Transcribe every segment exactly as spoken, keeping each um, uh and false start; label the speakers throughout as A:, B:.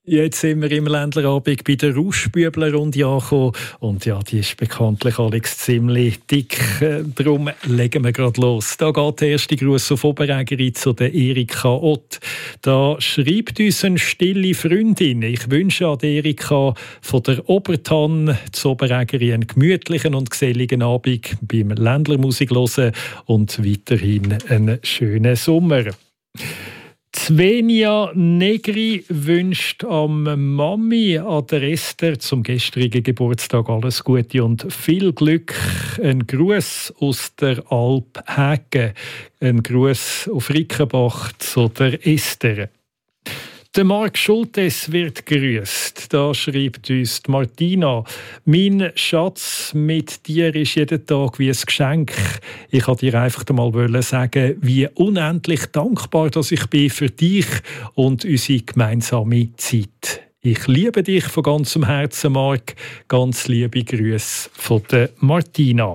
A: Jetzt sind wir im Ländlerabend bei der Rauschbübler-Runde angekommen. Und ja, die ist bekanntlich Alex ziemlich dick. Äh, Darum legen wir gerade los. Da geht der erste Gruß auf Oberägeri zu der Erika Ott. Da schreibt uns eine stille Freundin: Ich wünsche an Erika von der Obertann zu Oberägeri einen gemütlichen und geselligen Abend beim Ländlermusik hören und weiterhin einen schönen Sommer. Svenja Negri wünscht am Mami an der Esther zum gestrigen Geburtstag alles Gute und viel Glück. Ein Gruß aus der Alp Hägen. Ein Gruß auf Rickenbach zu der Esther. Der Marc Schultes wird grüßt. Da schreibt uns die Martina: Mein Schatz, mit dir ist jeden Tag wie ein Geschenk. Ich wollte dir einfach mal sagen, wie unendlich dankbar dass ich bin für dich und unsere gemeinsame Zeit. Ich liebe dich von ganzem Herzen, Marc. Ganz liebe Grüße von der Martina.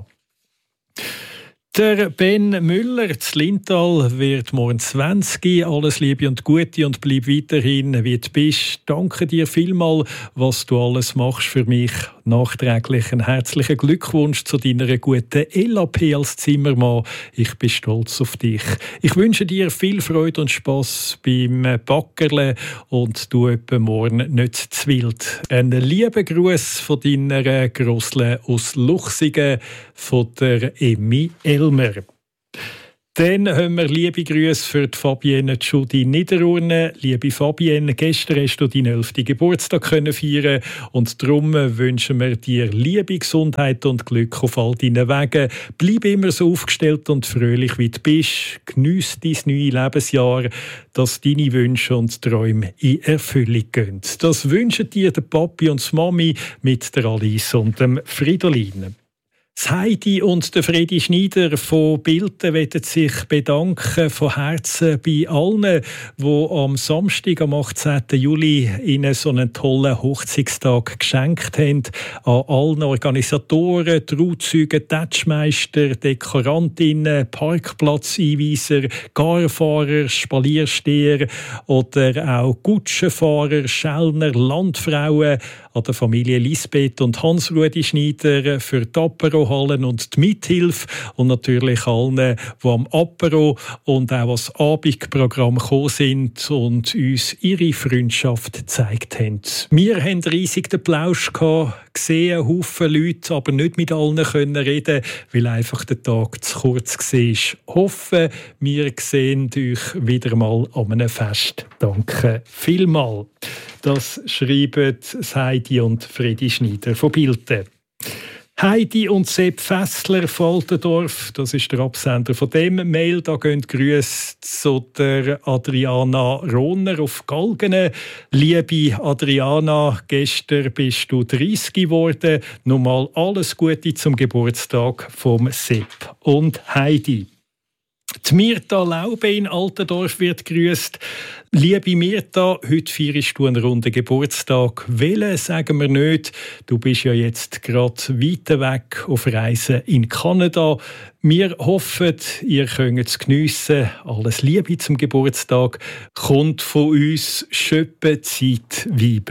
A: Der Ben Müller zu Lintal wird morgen zwanzig. Alles Liebe und Gute und bleib weiterhin, wie du bist. Danke dir vielmals, was du alles machst für mich. Nachträglich einen herzlichen Glückwunsch zu deiner guten L A P als Zimmermann. Ich bin stolz auf dich. Ich wünsche dir viel Freude und Spass beim Backerle und du etwa morgen nicht zu wild. Einen lieben Gruß von deiner Grossle aus Luchsingen, von der Emmy Elmer. Dann haben wir liebe Grüße für die Fabienne Judy Niederurne. Liebe Fabienne, gestern hast du deinen elften Geburtstag können feiern und darum wünschen wir dir liebe Gesundheit und Glück auf all deinen Wegen. Bleib immer so aufgestellt und fröhlich, wie du bist. Geniess dein neues Lebensjahr, dass deine Wünsche und Träume in Erfüllung gehen. Das wünschen dir der Papi und die Mami mit der Alice und dem Fridolin. Das Heidi und der Fredi Schneider von Bilten wollen sich bedanken von Herzen bei allen, die am Samstag, am achtzehnten Juli, ihnen so einen tollen Hochzeitstag geschenkt haben. An allen Organisatoren, Trauzeugen, Tätschmeister, Dekorantinnen, Parkplatzeinweiser, Garfahrer, Spaliersteher oder auch Kutschenfahrer, Schellner, Landfrauen, an der Familie Lisbeth und Hans-Rudi Schneider für die Aperohallen und die Mithilfe und natürlich allen, die am Apero und auch als Abendprogramm gekommen sind und uns ihre Freundschaft gezeigt haben. Wir haben riesig den Plausch gehabt, gesehen, einen Haufen Leute, aber nicht mit allen können reden, weil einfach der Tag zu kurz war. Hoffe, wir sehen euch wieder mal an einem Fest. Danke vielmals. Das schreiben Heidi und Fredi Schneider von Bilten. Heidi und Sepp Fessler von Altendorf, das ist der Absender von dem Mail. Da gehen Grüße zu der Adriana Rohner auf Galgene. Liebe Adriana, gestern bist du dreißig geworden. Nochmal alles Gute zum Geburtstag vom Sepp und Heidi. Die Mirta Laube in Altendorf wird grüßt. Liebe Mirta, heute feierst du einen runden Geburtstag. Welchen sagen wir nicht. Du bist ja jetzt gerade weit weg auf Reisen in Kanada. Wir hoffen, ihr könnt es geniessen. Alles Liebe zum Geburtstag. Kommt von uns, schöppe Zeit, Weiber.